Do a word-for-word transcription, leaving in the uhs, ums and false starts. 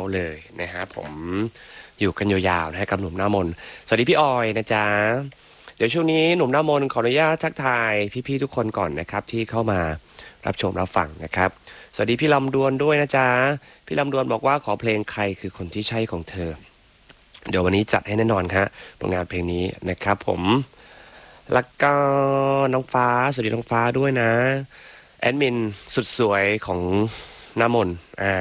เลยนะฮะผมอยู่กันยาวๆนะฮะกับหนุ่มหน้ามนสวัสดีพี่ออยนะจ๊ะเดี๋ยวช่วงนี้หนุ่มหน้ามนขออนุญาตทักทายพี่ๆทุกคนก่อนนะครับที่เข้ามารับชมรับฟังนะครับสวัสดีพี่ลำดวนด้วยนะจ๊ะพี่ลำดวนบอกว่าขอเพลงใครคือคนที่ใช่ของเธอเดี๋ยววันนี้จัดให้แน่นอนครับผลงานเพลงนี้นะครับผมแล้วก็น้องฟ้าสวัสดีน้องฟ้าด้วยนะแอดมินสุดสวยของหน้ามนอ่า